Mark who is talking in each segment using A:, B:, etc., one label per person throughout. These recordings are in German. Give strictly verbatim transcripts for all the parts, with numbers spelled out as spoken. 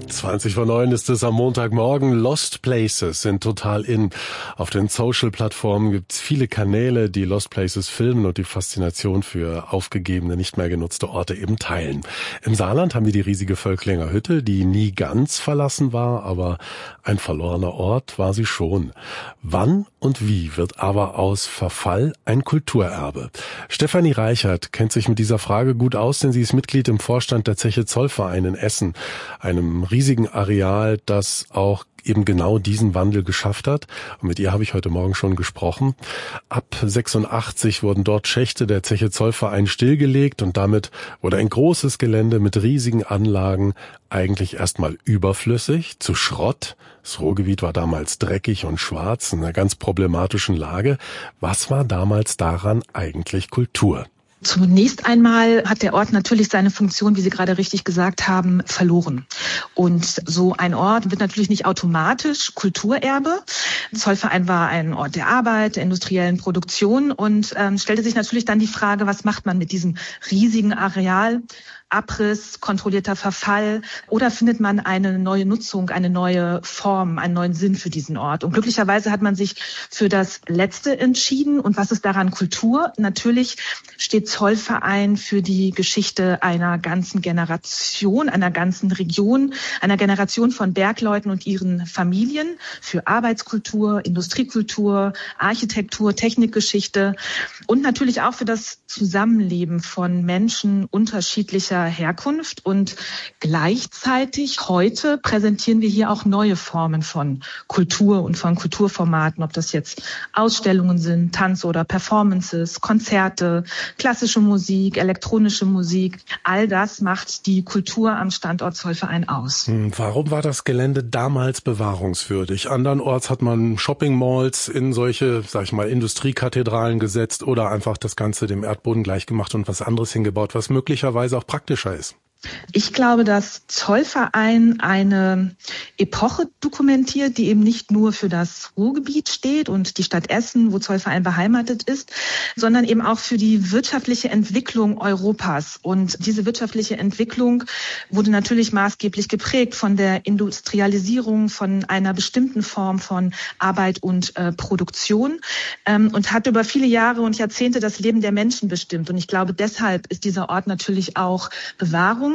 A: zwanzig vor neun ist es am Montagmorgen. Lost Places sind total in. Auf den Social-Plattformen gibt es viele Kanäle, die Lost Places filmen und die Faszination für aufgegebene, nicht mehr genutzte Orte eben teilen. Im Saarland haben wir die riesige Völklinger Hütte, die nie ganz verlassen war, aber ein verlorener Ort war sie schon. Wann und wie wird aber aus Verfall ein Kulturerbe? Stefanie Reichert kennt sich mit dieser Frage gut aus, denn sie ist Mitglied im Vorstand der Zeche Zollverein in Essen, einem riesigen Areal, das auch eben genau diesen Wandel geschafft hat. Und mit ihr habe ich heute Morgen schon gesprochen. Ab sechsundachtzig wurden dort Schächte der Zeche Zollverein stillgelegt und damit wurde ein großes Gelände mit riesigen Anlagen eigentlich erstmal überflüssig zu Schrott. Das Ruhrgebiet war damals dreckig und schwarz, in einer ganz problematischen Lage. Was war damals daran eigentlich Kultur?
B: Zunächst einmal hat der Ort natürlich seine Funktion, wie Sie gerade richtig gesagt haben, verloren. Und so ein Ort wird natürlich nicht automatisch Kulturerbe. Zollverein war ein Ort der Arbeit, der industriellen Produktion und ähm, stellte sich natürlich dann die Frage, was macht man mit diesem riesigen Areal? Abriss, kontrollierter Verfall oder findet man eine neue Nutzung, eine neue Form, einen neuen Sinn für diesen Ort? Und glücklicherweise hat man sich für das Letzte entschieden. Und was ist daran Kultur? Natürlich steht Zollverein für die Geschichte einer ganzen Generation, einer ganzen Region, einer Generation von Bergleuten und ihren Familien, für Arbeitskultur, Industriekultur, Architektur, Technikgeschichte und natürlich auch für das Zusammenleben von Menschen unterschiedlicher Herkunft. Und gleichzeitig heute präsentieren wir hier auch neue Formen von Kultur und von Kulturformaten, ob das jetzt Ausstellungen sind, Tanz- oder Performances, Konzerte, klassische Musik, elektronische Musik. All das macht die Kultur am Standort Zollverein aus.
A: Hm, warum war das Gelände damals bewahrungswürdig? Andernorts hat man Shopping-Malls in solche, sag ich mal, Industriekathedralen gesetzt oder einfach das Ganze dem Erdboden gleichgemacht und was anderes hingebaut, was möglicherweise auch praktischer ist.
B: Ich glaube, dass Zollverein eine Epoche dokumentiert, die eben nicht nur für das Ruhrgebiet steht und die Stadt Essen, wo Zollverein beheimatet ist, sondern eben auch für die wirtschaftliche Entwicklung Europas. Und diese wirtschaftliche Entwicklung wurde natürlich maßgeblich geprägt von der Industrialisierung, von einer bestimmten Form von Arbeit und äh, Produktion ähm, und hat über viele Jahre und Jahrzehnte das Leben der Menschen bestimmt. Und ich glaube, deshalb ist dieser Ort natürlich auch bewahrungswürdig.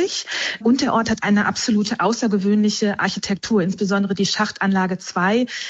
B: Und der Ort hat eine absolute außergewöhnliche Architektur, insbesondere die Schachtanlage zwei,